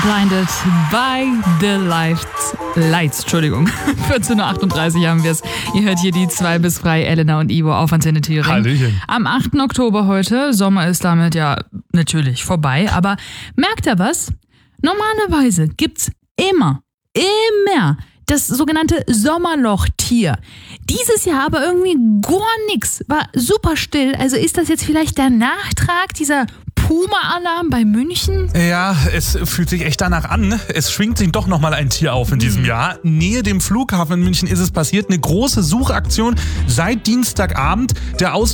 Blinded by the Lights. Entschuldigung. 14.38 Uhr haben wir es. Ihr hört hier die 2 bis frei, Elena und Ivo auf Antenne Thüringen. Hallöchen. Am 8. Oktober heute. Sommer ist damit ja natürlich vorbei. Aber merkt ihr was? Normalerweise gibt's immer das sogenannte Sommerlochtier. Dieses Jahr aber irgendwie gar nichts. War super still. Also ist das jetzt vielleicht der Nachtrag dieser Puma-Alarm bei München? Ja, es fühlt sich echt danach an. Es schwingt sich doch nochmal ein Tier auf in diesem Jahr. Nähe dem Flughafen in München ist es passiert. Eine große Suchaktion seit Dienstagabend. Der